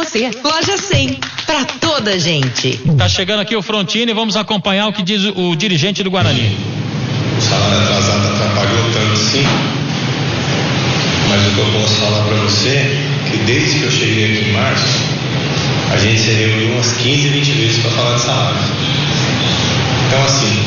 você. Loja 100, pra toda a gente. Tá chegando aqui o Frontini, vamos acompanhar o que diz o dirigente do Guarani. O salário atrasado atrapalhou tanto sim, mas o que eu posso falar para você é que desde que eu cheguei aqui em março, a gente se reuniu umas 15, 20 vezes para falar de salário. Então assim,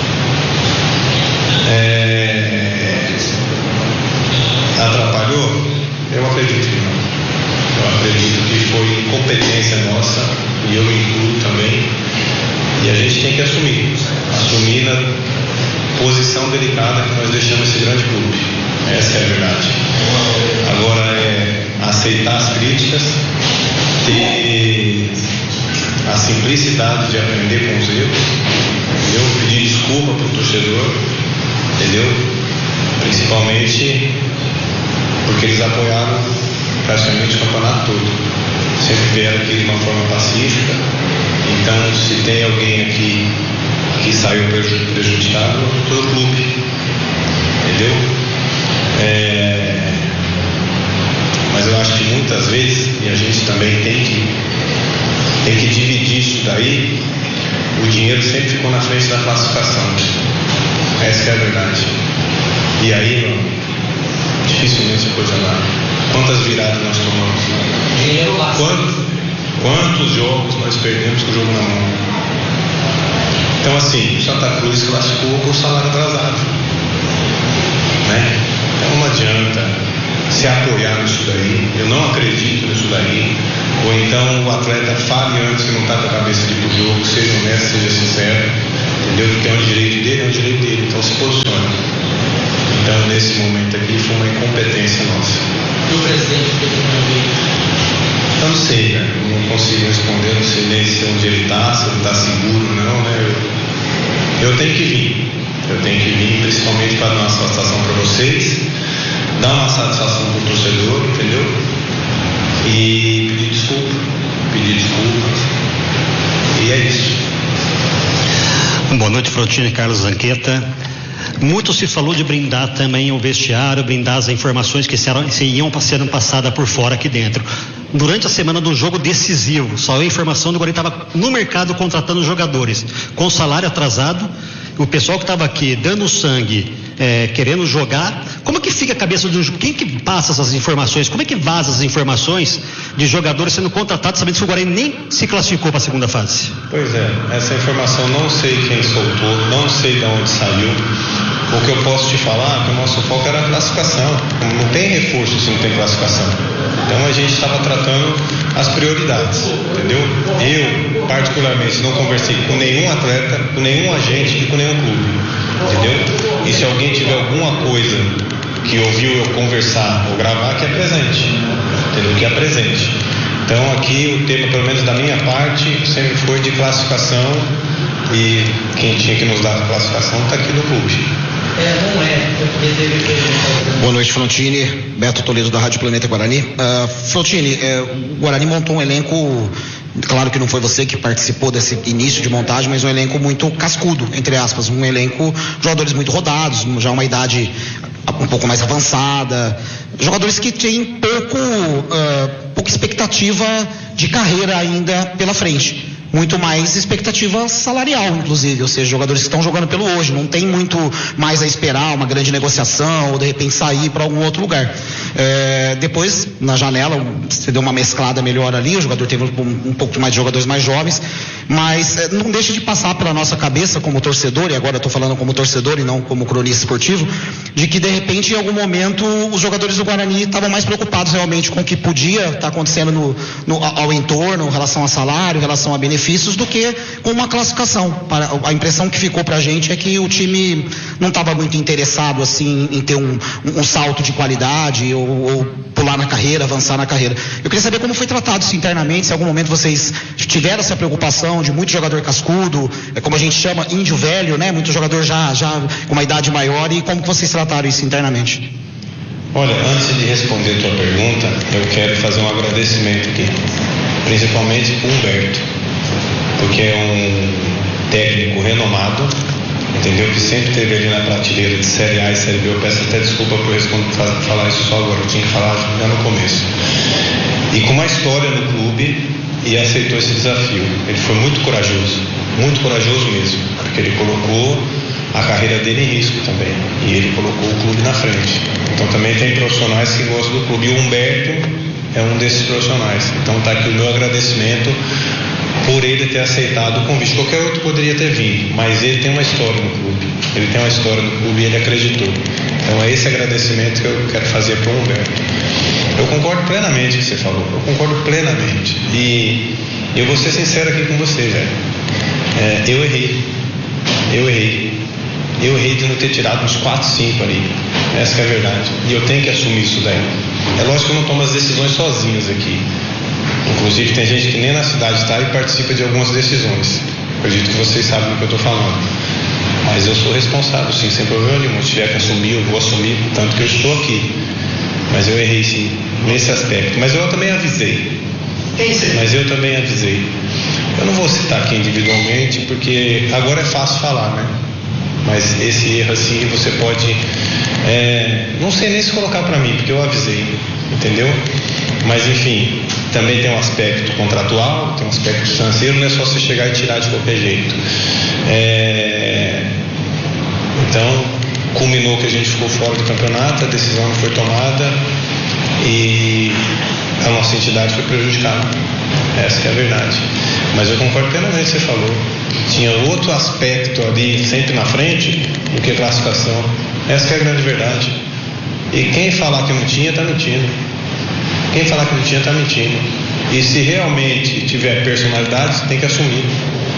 atrapalhou? Eu acredito que não. Eu acredito que foi incompetência nossa, e eu me incluo também, e a gente tem que assumir na posição delicada que nós deixamos esse grande clube. Essa é a verdade. Agora é aceitar as críticas, ter a simplicidade de aprender com os erros, entendeu? Pedir desculpa para o torcedor, entendeu? Principalmente porque eles apoiaram praticamente o campeonato todo. Sempre vieram aqui de uma forma pacífica. Então, se tem alguém aqui que saiu prejudicado, todo o clube, entendeu? Mas eu acho que muitas vezes, e a gente também tem que dividir isso daí, o dinheiro sempre ficou na frente da classificação. Essa é a verdade. E aí, dificilmente a coisa vai. Quantas viradas nós tomamos? Dinheiro lá. Quantos jogos nós perdemos com o jogo na mão? Então assim, o Santa Cruz classificou por salário atrasado, né? Então não adianta se apoiar nisso daí. Eu não acredito nisso daí. Ou então o atleta fale antes que não está com a cabeça de ir pro jogo, seja honesto, seja sincero, entendeu? Porque é um direito dele, então se posicione. Então nesse momento aqui foi uma incompetência nossa. E o presidente teve um eu não sei, né? Não consigo responder, não sei nem se onde ele está, se ele está seguro ou não, né? Eu tenho que vir, principalmente para dar uma satisfação para vocês, dar uma satisfação para o torcedor, entendeu? E pedir desculpa, e é isso. Boa noite, Frontini, Carlos Zanqueta. Muito se falou de blindar também o vestiário, blindar as informações que iam sendo passadas por fora aqui dentro. Durante a semana do jogo decisivo, só a informação do Guarani estava no mercado contratando jogadores com salário atrasado. O pessoal que estava aqui dando sangue, querendo jogar. Como que fica a cabeça de um... Quem que passa essas informações? Como é que vaza as informações de jogadores sendo contratados sabendo que o Guarani nem se classificou para a segunda fase? Pois é, essa informação não sei quem soltou, não sei de onde saiu. O que eu posso te falar é que o nosso foco era a classificação. Não tem reforço se não tem classificação. Então a gente estava tratando as prioridades, entendeu? Eu, particularmente, não conversei com nenhum atleta, com nenhum agente e com nenhum clube, entendeu? E se alguém tiver alguma coisa que ouviu eu conversar ou gravar, que é presente, entendeu? Que é presente. Então aqui o tema, pelo menos da minha parte, sempre foi de classificação, e quem tinha que nos dar a classificação está aqui no clube. Boa noite, Frontini. Beto Toledo, da Rádio Planeta Guarani. Frontini, o Guarani montou um elenco, claro que não foi você que participou desse início de montagem, mas um elenco muito cascudo, entre aspas, um elenco de jogadores muito rodados, já uma idade um pouco mais avançada, jogadores que têm pouca expectativa de carreira ainda pela frente. Muito mais expectativa salarial, inclusive, ou seja, jogadores que estão jogando pelo hoje, não tem muito mais a esperar uma grande negociação ou de repente sair para algum outro lugar. Depois, na janela, você deu uma mesclada melhor ali, o jogador teve um pouco mais de jogadores mais jovens, mas não deixa de passar pela nossa cabeça como torcedor, e agora eu estou falando como torcedor e não como cronista esportivo, de que de repente em algum momento os jogadores do Guarani estavam mais preocupados realmente com o que podia estar acontecendo ao entorno, em relação a salário, em relação a benefícios, do que com uma classificação. A impressão que ficou pra gente é que o time não estava muito interessado assim em ter um salto de qualidade ou pular na carreira, avançar na carreira. Eu queria saber como foi tratado isso internamente, se em algum momento vocês tiveram essa preocupação de muito jogador cascudo, como a gente chama, índio velho, né? Muito jogador já com uma idade maior, e como que vocês trataram isso internamente? Olha, antes de responder a tua pergunta, eu quero fazer um agradecimento aqui, principalmente para o Humberto, porque é um técnico renomado, entendeu? Que sempre esteve ali na prateleira de Série A e Série B. Eu peço até desculpa por falar isso só agora, eu tinha que falar já no começo. e com uma história no clube, e aceitou esse desafio. Ele foi muito corajoso mesmo, porque ele colocou a carreira dele em risco também, e ele colocou o clube na frente. Então também tem profissionais que gostam do clube, e o Humberto é um desses profissionais. Então está aqui o meu agradecimento por ele ter aceitado o convite. Qualquer outro poderia ter vindo, mas ele tem uma história no clube, e ele acreditou. Então é esse agradecimento que eu quero fazer para o Humberto. Eu concordo plenamente com o que você falou, e eu vou ser sincero aqui com você, velho. Eu errei de não ter tirado uns 4, 5 ali, essa que é a verdade, e eu tenho que assumir isso daí. É lógico que eu não tomo as decisões sozinhos aqui, inclusive tem gente que nem na cidade está e participa de algumas decisões. Acredito que vocês sabem do que eu estou falando, mas eu sou responsável sim, sem problema nenhum. Se tiver que assumir, eu vou assumir, tanto que eu estou aqui. Mas eu errei sim, nesse aspecto. Mas eu também avisei. Eu não vou citar aqui individualmente, porque agora é fácil falar, né? Mas esse erro assim, você pode... não sei nem se colocar para mim, porque eu avisei, entendeu? Mas enfim, também tem um aspecto contratual, tem um aspecto financeiro, não é só você chegar e tirar de qualquer jeito. Então, culminou que a gente ficou fora do campeonato, a decisão não foi tomada e a nossa entidade foi prejudicada. Essa que é a verdade. Mas eu concordo plenamente com o que você falou. Tinha outro aspecto ali sempre na frente do que classificação. Essa que é a grande verdade. E quem falar que não tinha, está mentindo. E se realmente tiver personalidade, tem que assumir.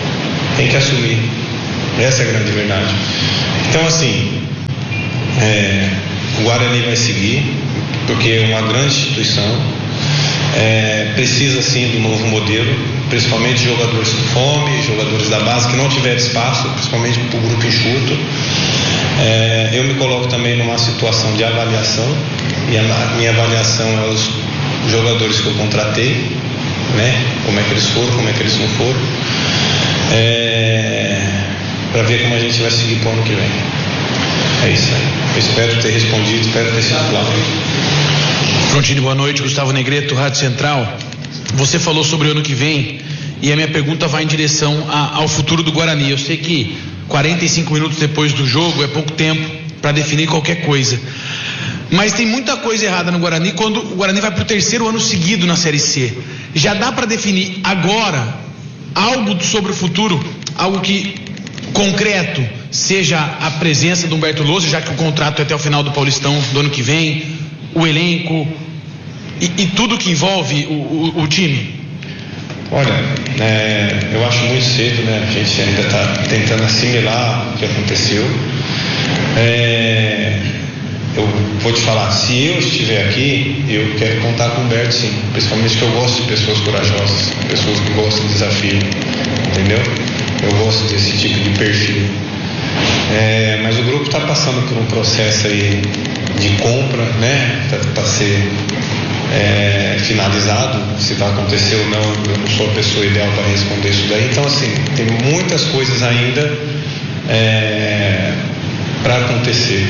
Essa é a grande verdade. Então, assim, o Guarani vai seguir, porque é uma grande instituição, precisa sim do novo modelo, principalmente jogadores com fome, jogadores da base que não tiveram espaço, principalmente para o grupo enxuto. Eu me coloco também numa situação de avaliação, e a minha avaliação é os jogadores que eu contratei, né? Como é que eles foram, como é que eles não foram, para ver como a gente vai seguir para o ano que vem. É isso aí. Eu espero ter respondido, espero ter sido claro. Frontini, boa noite. Gustavo Negreto, Rádio Central. Você falou sobre o ano que vem e a minha pergunta vai em direção ao futuro do Guarani. Eu sei que 45 minutos depois do jogo é pouco tempo para definir qualquer coisa, mas tem muita coisa errada no Guarani quando o Guarani vai para o 3º ano seguido na Série C. Já dá para definir agora algo sobre o futuro, algo que concreto seja a presença do Humberto Lousa, já que o contrato é até o final do Paulistão do ano que vem, o elenco e tudo que envolve o time? Olha, eu acho muito cedo, né? A gente ainda está tentando assimilar o que aconteceu. Eu vou te falar, se eu estiver aqui, eu quero contar com o Humberto sim, principalmente que eu gosto de pessoas corajosas, pessoas que gostam de desafio, entendeu? Eu gosto desse tipo de perfil. Mas o grupo está passando por um processo aí de compra, né? Para ser finalizado. Se vai acontecer ou não, eu não sou a pessoa ideal para responder isso daí. Então, assim, tem muitas coisas ainda para acontecer.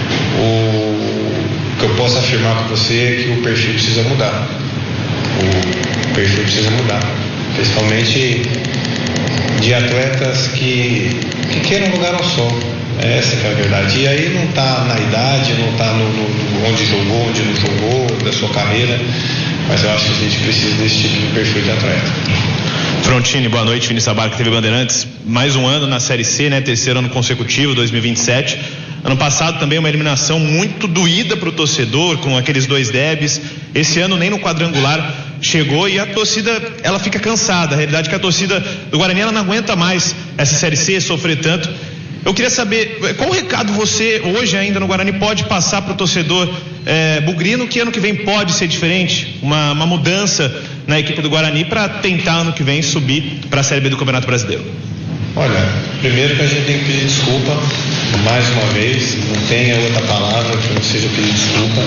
O que eu posso afirmar para você é que o perfil precisa mudar. Principalmente de atletas que queiram um lugar ao sol. Essa que é a verdade. E aí não está na idade, não está no onde jogou, onde não jogou, da sua carreira, mas eu acho que a gente precisa desse tipo de perfil de atleta. Frontini, boa noite. Vinícius Abarca, TV Bandeirantes. Mais um ano na Série C, né? 3º ano consecutivo, 2027. Ano passado também uma eliminação muito doída para o torcedor, com aqueles 2 derbys. Esse ano nem no quadrangular chegou e a torcida, ela fica cansada. A realidade é que a torcida do Guarani, ela não aguenta mais essa Série C, sofrer tanto. Eu queria saber, qual recado você, hoje ainda no Guarani, pode passar para o torcedor bugrino, que ano que vem pode ser diferente? Uma mudança na equipe do Guarani para tentar ano que vem subir para a Série B do Campeonato Brasileiro. Olha, primeiro que a gente tem que pedir desculpa, mais uma vez, não tenha outra palavra que não seja pedir desculpa.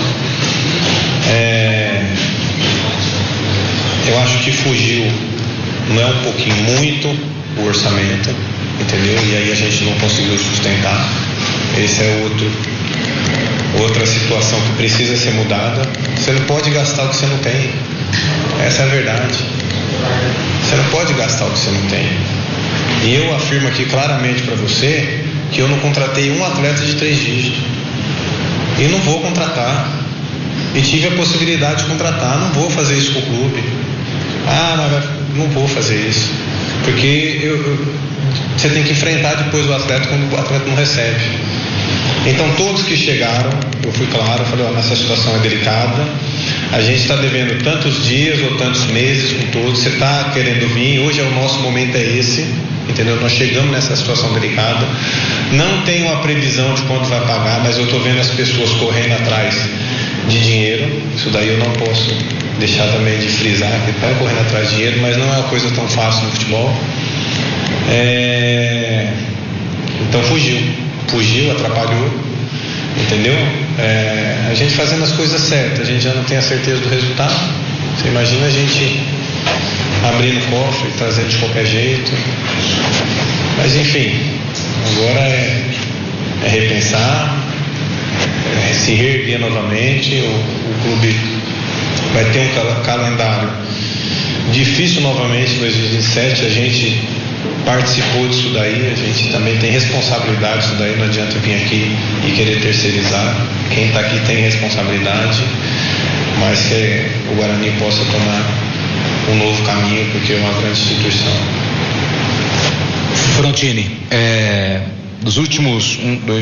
Eu acho que fugiu, não é um pouquinho, muito o orçamento, entendeu? E aí a gente não conseguiu sustentar. Esse é outra situação que precisa ser mudada. Você não pode gastar o que você não tem. Essa é a verdade. Você não pode gastar o que você não tem. E eu afirmo aqui claramente para você que eu não contratei um atleta de 3 dígitos. E não vou contratar. E tive a possibilidade de contratar. Não vou fazer isso com o clube. Mas não vou fazer isso. Porque você tem que enfrentar depois o atleta quando o atleta não recebe. Então todos que chegaram, eu fui claro, eu falei, nossa situação é delicada, a gente está devendo tantos dias ou tantos meses com todos, você está querendo vir, hoje é o nosso momento, é esse, entendeu? Nós chegamos nessa situação delicada, não tenho a previsão de quando vai pagar, mas eu estou vendo as pessoas correndo atrás de dinheiro, isso daí eu não posso deixar também de frisar, que está correndo atrás de dinheiro, mas não é uma coisa tão fácil no futebol. Então fugiu, atrapalhou, entendeu? A gente fazendo as coisas certas, a gente já não tem a certeza do resultado. Você imagina a gente abrindo o cofre, trazendo de qualquer jeito. Mas enfim, agora é repensar, se reerguer novamente. O clube vai ter um calendário difícil novamente em 2027, a gente participou disso daí, a gente também tem responsabilidade disso daí, não adianta vir aqui e querer terceirizar. Quem está aqui tem responsabilidade, mas que o Guarani possa tomar um novo caminho, porque é uma grande instituição. Frontini, dos últimos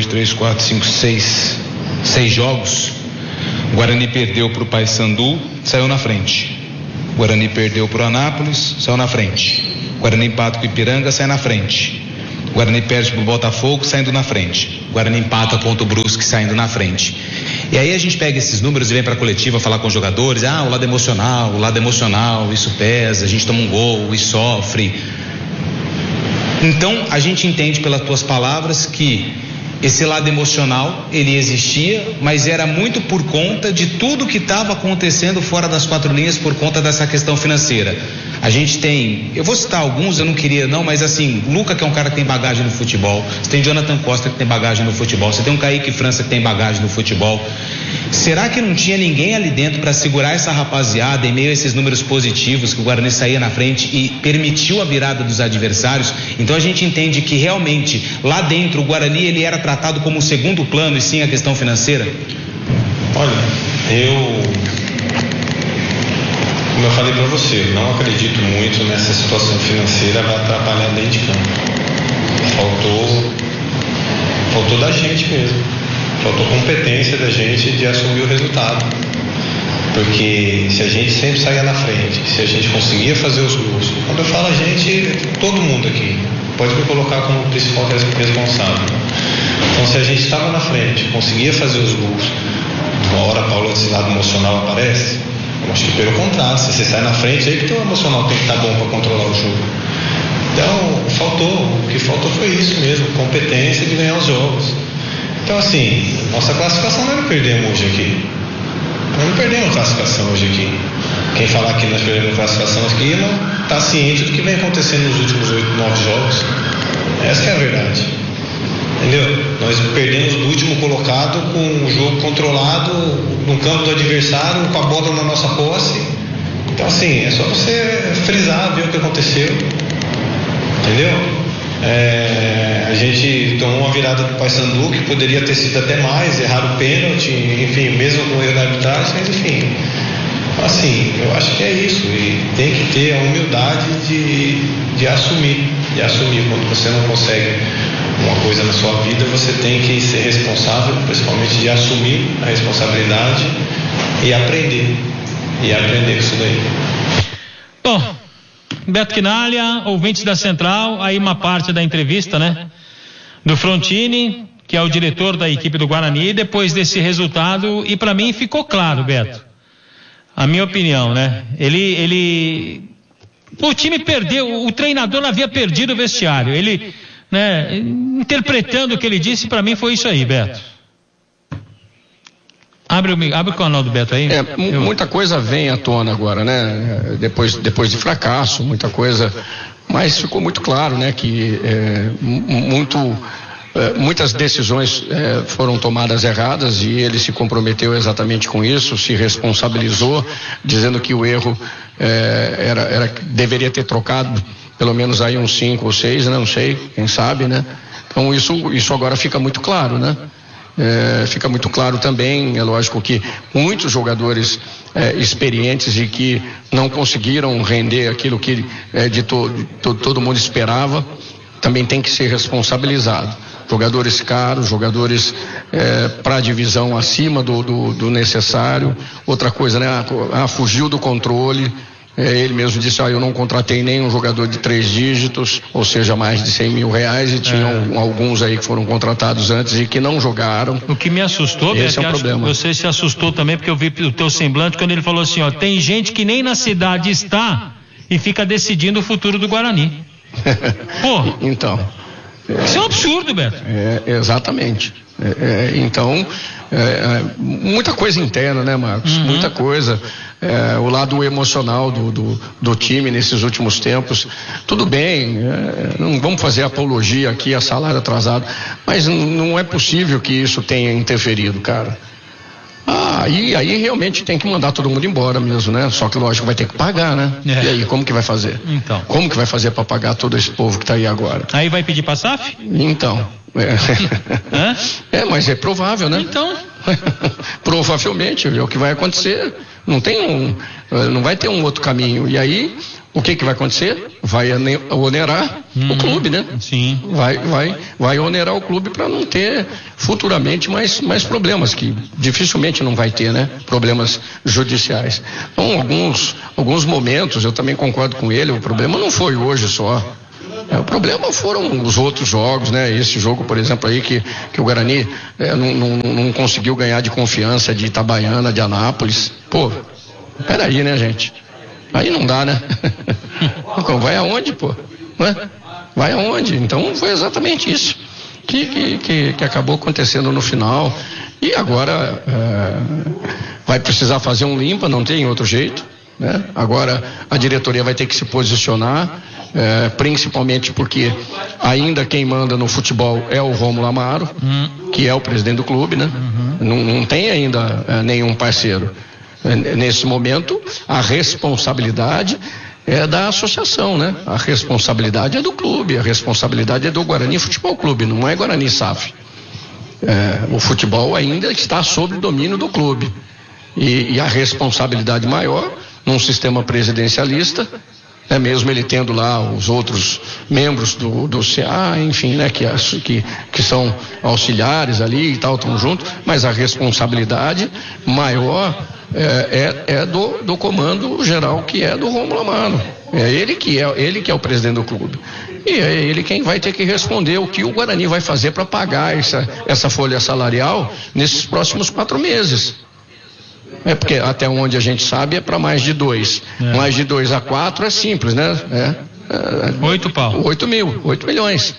6 jogos, o Guarani perdeu para o Paysandu, saiu na frente. O Guarani perdeu para o Anápolis, saiu na frente. O Guarani empata com o Ipiranga, sai na frente. O Guarani perde para o Botafogo, saindo na frente. O Guarani empata contra o Brusque, saindo na frente. E aí a gente pega esses números e vem para a coletiva falar com os jogadores, o lado emocional, isso pesa, a gente toma um gol e sofre. Então a gente entende pelas tuas palavras que esse lado emocional, ele existia, mas era muito por conta de tudo que estava acontecendo fora das 4 linhas, por conta dessa questão financeira. A gente tem, eu vou citar alguns, eu não queria não, mas assim, Luca, que é um cara que tem bagagem no futebol, você tem Jonathan Costa que tem bagagem no futebol, você tem um Kaique França que tem bagagem no futebol. Será que não tinha ninguém ali dentro para segurar essa rapaziada em meio a esses números positivos, que o Guarani saía na frente e permitiu a virada dos adversários? Então a gente entende que realmente lá dentro o Guarani ele era tratado como um segundo plano e sim a questão financeira? Olha, como eu falei para você, eu não acredito muito nessa situação financeira vai atrapalhar dentro de campo. Faltou da gente mesmo. Faltou competência da gente de assumir o resultado. Porque se a gente sempre saía na frente, se a gente conseguia fazer os gols, quando eu falo a gente, todo mundo aqui, pode me colocar como principal responsável. Então se a gente estava na frente, conseguia fazer os gols, uma hora a Paula desse lado emocional aparece, eu acho que pelo contrário, se você sai na frente, aí que teu emocional tem que estar bom para controlar o jogo. Então o que faltou foi isso mesmo, competência de ganhar os jogos. Então assim, nossa classificação nós não perdemos hoje aqui. Nós não perdemos classificação hoje aqui. Quem falar que nós perdemos classificação aqui não está ciente do que vem acontecendo nos últimos 9 jogos. Essa que é a verdade. Entendeu? Nós perdemos do último colocado com o jogo controlado no campo do adversário, com a bola na nossa posse. Então assim, é só você frisar, ver o que aconteceu. Entendeu? A gente tomou uma virada do Paysandu que poderia ter sido até mais, errar o pênalti, enfim, mesmo com o erro da arbitragem, mas enfim, assim, eu acho que é isso, e tem que ter a humildade de assumir, quando você não consegue uma coisa na sua vida, você tem que ser responsável, principalmente de assumir a responsabilidade e aprender com isso daí. Bom, Beto Quinalha, ouvintes da Central, aí uma parte da entrevista, né? Do Frontini, que é o diretor da equipe do Guarani, depois desse resultado, e para mim ficou claro, Beto, a minha opinião, né? O time perdeu, o treinador havia perdido o vestiário, ele, né, interpretando o que ele disse, para mim foi isso aí, Beto. Abre o canal do Beto aí. Muita coisa vem à tona agora, né? Depois de fracasso, muita coisa. Mas ficou muito claro, né? Que muito muitas decisões foram tomadas erradas e ele se comprometeu exatamente com isso, se responsabilizou, dizendo que o erro deveria ter trocado pelo menos aí uns 5 ou 6, né? Não sei, quem sabe, né? Então isso agora fica muito claro, né? Fica muito claro também, é lógico que muitos jogadores experientes e que não conseguiram render aquilo que todo mundo esperava, também tem que ser responsabilizado. Jogadores caros, jogadores para a divisão acima do necessário. Outra coisa, né? Fugiu do controle. Ele mesmo disse, eu não contratei nenhum jogador de 3 dígitos, ou seja, mais de R$100 mil, e tinham alguns aí que foram contratados antes e que não jogaram. O que me assustou, esse é o problema. Você se assustou também, porque eu vi o teu semblante quando ele falou assim, tem gente que nem na cidade está e fica decidindo o futuro do Guarani. Pô, então, isso é um absurdo, Beto. Exatamente. Então, muita coisa interna, né, Marcos? Muita coisa. O lado emocional do time nesses últimos tempos. Tudo bem, não vamos fazer apologia aqui a salário atrasado, mas não é possível que isso tenha interferido, cara. Aí realmente tem que mandar todo mundo embora mesmo, né? Só que lógico vai ter que pagar, né? E aí, como que vai fazer? Então. Como que vai fazer para pagar todo esse povo que tá aí agora? Aí vai pedir pra SAF? Então. Mas é provável, né? Então. Provavelmente, é o que vai acontecer. Não vai ter um outro caminho. E aí, o que vai acontecer? Vai onerar o clube, né? Sim. Vai onerar o clube para não ter futuramente mais problemas, que dificilmente não vai ter, né? Problemas judiciais. Então, alguns momentos, eu também concordo com ele, o problema não foi hoje só. O problema foram os outros jogos, né? Esse jogo, por exemplo, aí que o Guarani não conseguiu ganhar de confiança de Itabaiana, de Anápolis. Pô, peraí, né, gente? Aí não dá, né? Vai aonde, pô? Vai aonde? Então foi exatamente isso que acabou acontecendo no final. E agora vai precisar fazer um limpa, não tem outro jeito, né? Agora a diretoria vai ter que se posicionar, principalmente porque ainda quem manda no futebol é o Rômulo Amaro, que é o presidente do clube, né? Não tem ainda nenhum parceiro. Nesse momento, a responsabilidade é da associação, né? A responsabilidade é do clube, a responsabilidade é do Guarani Futebol Clube, não é Guarani SAF. O futebol ainda está sob o domínio do clube. E a responsabilidade maior, num sistema presidencialista, mesmo ele tendo lá os outros membros do CA, enfim, né, que são auxiliares ali e tal, estão juntos, mas a responsabilidade maior é do comando geral, que é do Rômulo Amaro. É ele que é o presidente do clube. E é ele quem vai ter que responder o que o Guarani vai fazer para pagar essa folha salarial nesses próximos 4 meses. Porque até onde a gente sabe é para mais de 2. Mais de 2 a 4 é simples, né? 8 pau. 8 milhões.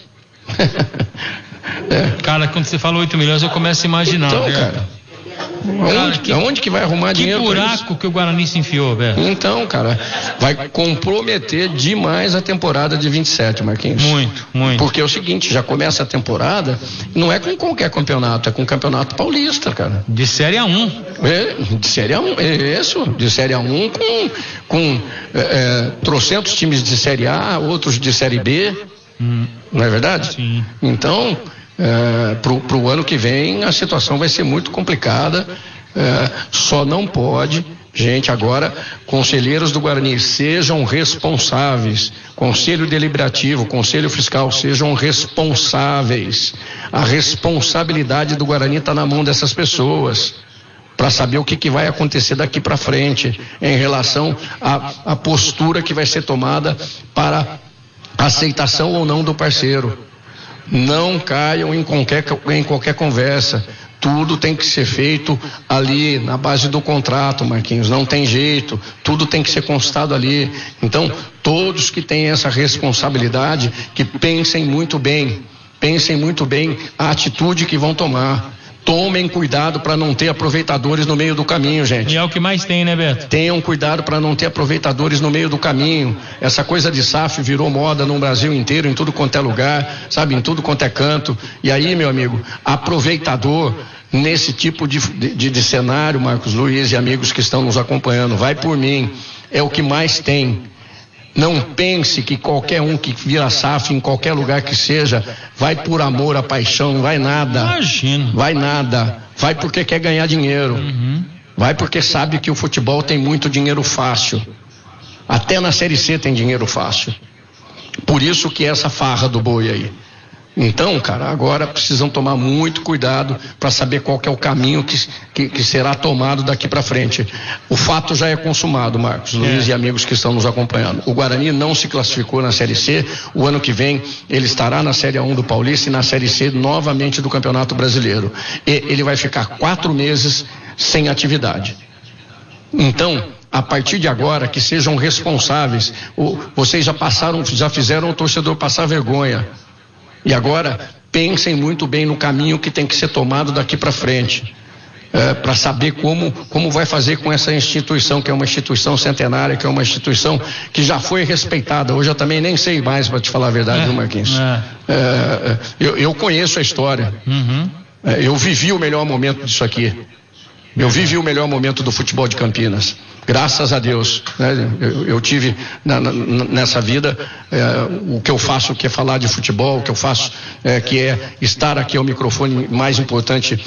Cara, quando você fala 8 milhões, eu começo a imaginar. Então, cara. Aonde que vai arrumar dinheiro? Que buraco que o Guarani se enfiou, velho. Então, cara, vai comprometer demais a temporada de 27, Marquinhos. Muito. Porque é o seguinte, já começa a temporada, não é com qualquer campeonato, é com o Campeonato Paulista, cara. De Série A1. De Série A1, isso. De Série A1 com trocentos times de Série A, outros de Série B. Não é verdade? Sim. Então, pro ano que vem a situação vai ser muito complicada. Só não pode, gente, agora conselheiros do Guarani sejam responsáveis, conselho deliberativo, conselho fiscal, sejam responsáveis. A responsabilidade do Guarani está na mão dessas pessoas para saber o que vai acontecer daqui para frente em relação à postura que vai ser tomada para aceitação ou não do parceiro. Não caiam em qualquer conversa. Tudo tem que ser feito ali na base do contrato, Marquinhos. Não tem jeito. Tudo tem que ser constado ali. Então, todos que têm essa responsabilidade, que pensem muito bem a atitude que vão tomar. Tomem cuidado para não ter aproveitadores no meio do caminho, gente. E é o que mais tem, né, Beto? Tenham cuidado para não ter aproveitadores no meio do caminho. Essa coisa de SAF virou moda no Brasil inteiro, em tudo quanto é lugar, sabe, em tudo quanto é canto. E aí, meu amigo, aproveitador nesse tipo de cenário, Marcos Luiz e amigos que estão nos acompanhando, vai por mim, é o que mais tem. Não pense que qualquer um que vira SAF em qualquer lugar que seja, vai por amor à paixão, não vai nada. Imagina. Vai nada. Vai porque quer ganhar dinheiro. Vai porque sabe que o futebol tem muito dinheiro fácil. Até na Série C tem dinheiro fácil. Por isso que é essa farra do boi aí. Então, cara, agora precisam tomar muito cuidado para saber qual que é o caminho que será tomado daqui para frente. O fato já é consumado, Marcos Luiz e amigos que estão nos acompanhando. O Guarani não se classificou na Série C. O ano que vem ele estará na Série A1 do Paulista e na Série C novamente do Campeonato Brasileiro. E ele vai ficar 4 meses sem atividade. Então, a partir de agora, que sejam responsáveis. Vocês já fizeram o torcedor passar vergonha. E agora, pensem muito bem no caminho que tem que ser tomado daqui para frente, para saber como vai fazer com essa instituição, que é uma instituição centenária, que é uma instituição que já foi respeitada. Hoje eu também nem sei mais, para te falar a verdade, viu, Marquinhos? Eu conheço a história. Eu vivi o melhor momento disso aqui. Eu vivi o melhor momento do futebol de Campinas. Graças a Deus, né? Eu tive nessa vida o que eu faço, que é falar de futebol, o que eu faço que é estar aqui ao microfone mais importante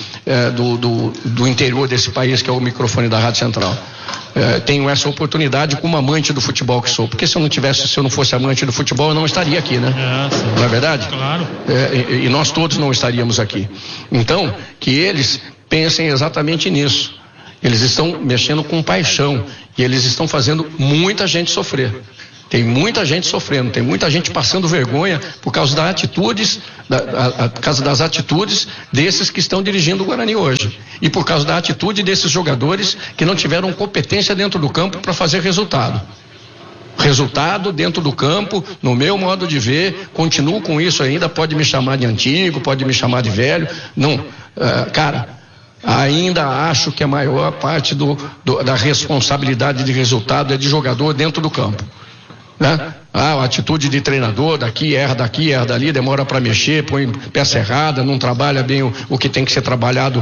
do interior desse país, que é o microfone da Rádio Central. Tenho essa oportunidade como amante do futebol que sou, porque se eu não fosse amante do futebol, eu não estaria aqui, né? Não é verdade? Claro. E nós todos não estaríamos aqui. Então, que eles pensem exatamente nisso. Eles estão mexendo com paixão e eles estão fazendo muita gente sofrer. Tem muita gente sofrendo, tem muita gente passando vergonha por causa das atitudes, por causa das atitudes desses que estão dirigindo o Guarani hoje. E por causa da atitude desses jogadores que não tiveram competência dentro do campo para fazer resultado. Resultado dentro do campo, no meu modo de ver, continuo com isso ainda, pode me chamar de antigo, pode me chamar de velho. Não, cara. Ainda acho que a maior parte da responsabilidade de resultado é de jogador dentro do campo, né? A atitude de treinador, daqui, erra dali, demora para mexer, põe peça errada, não trabalha bem o que tem que ser trabalhado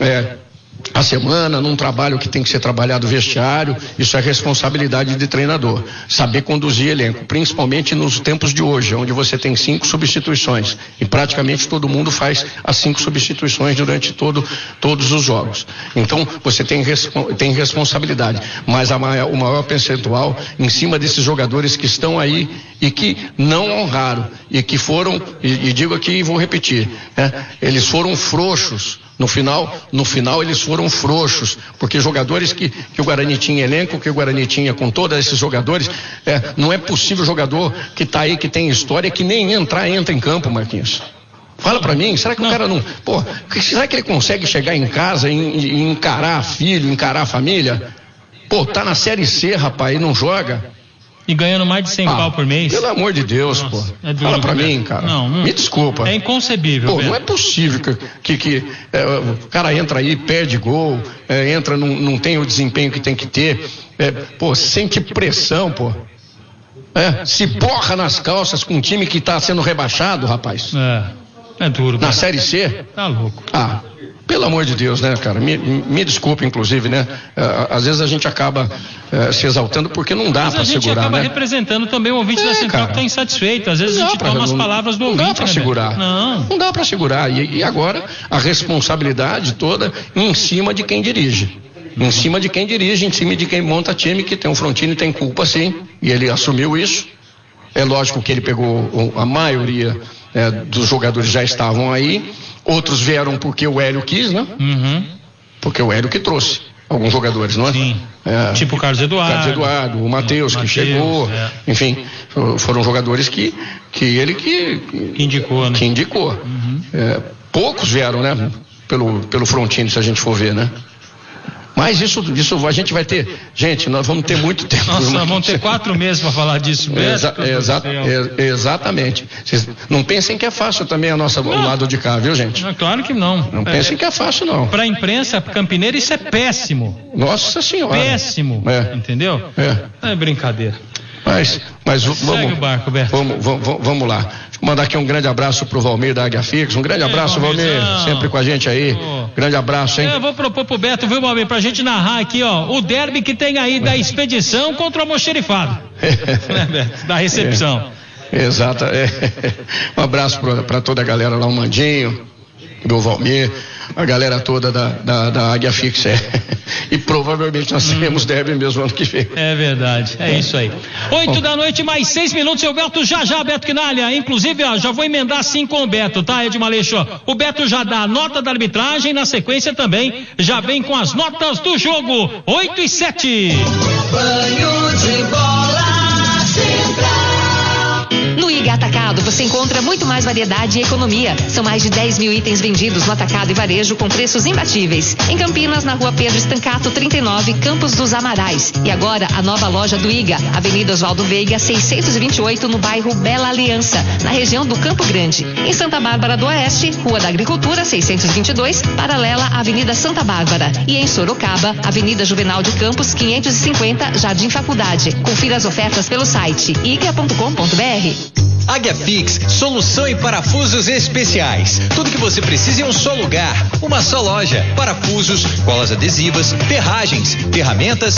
a semana, não trabalha o que tem que ser trabalhado vestiário. Isso é responsabilidade de treinador, saber conduzir elenco, principalmente nos tempos de hoje, onde você tem 5 substituições e praticamente todo mundo faz as 5 substituições durante todos os jogos. Então você tem responsabilidade, mas o maior percentual em cima desses jogadores que estão aí e que não honraram e que foram, e digo aqui e vou repetir, eles foram frouxos. No final eles foram frouxos, porque jogadores que o Guarani tinha elenco, que o Guarani tinha com todos esses jogadores, não é possível jogador que está aí, que tem história, que nem entra em campo, Marquinhos. Fala pra mim, será que o cara não... será que ele consegue chegar em casa e encarar filho, encarar a família? Tá na Série C, rapaz, e não joga? E ganhando mais de 100 pau por mês. Pelo amor de Deus, nossa, é duro. Fala pra mim, cara. Não, me desculpa. É inconcebível. Não é possível que o cara entra aí, perde gol, entra, não tem o desempenho que tem que ter, sente pressão, se borra nas calças com um time que tá sendo rebaixado, rapaz. É duro. Na Série C? Tá louco. Pelo amor de Deus, né, cara? Me desculpe, inclusive, né? Às vezes a gente acaba se exaltando porque não dá para segurar, né? Mas a gente acaba representando também o ouvinte da Central que está insatisfeito. Às vezes a gente toma as palavras do ouvinte. Não dá para segurar. Não dá para segurar. E agora a responsabilidade toda em cima de quem dirige. Em cima de quem dirige, em cima de quem monta time, que tem o Frontini, tem culpa sim. E ele assumiu isso. É lógico que ele pegou a maioria dos jogadores já estavam aí. Outros vieram porque o Hélio quis, né? Porque o Hélio que trouxe alguns jogadores, não é? Sim. Tipo o Carlos Eduardo. O Matheus que chegou. Enfim, foram jogadores que ele que indicou, né? Que indicou. Poucos vieram, né? Pelo Frontini, se a gente for ver, né? Mas isso a gente vai ter. Gente, nós vamos ter muito tempo. Nossa, nós vamos ter 4 meses para falar disso. Exatamente. Vocês não pensem que é fácil também o lado de cá, viu, gente? Claro que não. Não pensem que é fácil, não. Para a imprensa campineira, isso é péssimo. Nossa Senhora. Péssimo. Entendeu? É brincadeira. Mas segue o barco, Beto. Vamos lá. Mandar aqui um grande abraço pro Valmir da Águia Fix. Um grande abraço, Valmir, sempre com a gente aí. Grande abraço, hein? Eu vou propor pro Beto, viu, Valmir, pra gente narrar aqui, ó, o derby que tem aí da expedição contra o almoxerifado. Né, Beto? Da recepção. Exato. Um abraço pra toda a galera lá, o Mandinho, do Valmir, a galera toda da Águia Fix. E provavelmente nós teremos derby mesmo ano que vem. É verdade, isso aí. 8 da noite, mais 6 minutos, seu Beto, já, Beto Quinalha. Inclusive, ó, já vou emendar assim com o Beto, tá, Edmar Aleixo? O Beto já dá a nota da arbitragem, na sequência também, já vem com as notas do jogo. 8 e 7. Banho de bola central. No Iga Atacado você encontra muito mais variedade e economia. São mais de 10 mil itens vendidos no atacado e varejo com preços imbatíveis. Em Campinas, na rua Pedro Estancato 39, Campos dos Amarais. E agora a nova loja do Iga, Avenida Oswaldo Veiga 628, no bairro Bela Aliança, na região do Campo Grande. Em Santa Bárbara do Oeste, Rua da Agricultura 622, paralela à Avenida Santa Bárbara. E em Sorocaba, Avenida Juvenal de Campos 550, Jardim Faculdade. Confira as ofertas pelo site iga.com.br. Águia Fix, solução em parafusos especiais. Tudo que você precisa em um só lugar, uma só loja. Parafusos, colas adesivas, ferragens, ferramentas